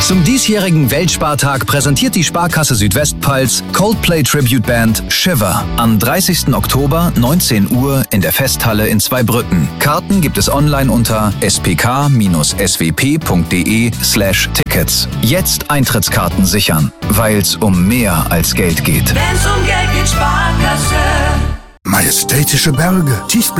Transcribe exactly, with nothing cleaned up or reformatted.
Zum diesjährigen Weltspartag präsentiert die Sparkasse Südwestpfalz Coldplay Tribute Band Shiver am dreißigsten Oktober neunzehn Uhr in der Festhalle in Zweibrücken. Karten gibt es online unter spk-swp.de slash Tickets. Jetzt Eintrittskarten sichern, weil's um mehr als Geld geht. Wenn's um Geld geht, Sparkasse. Majestätische Berge, tiefblau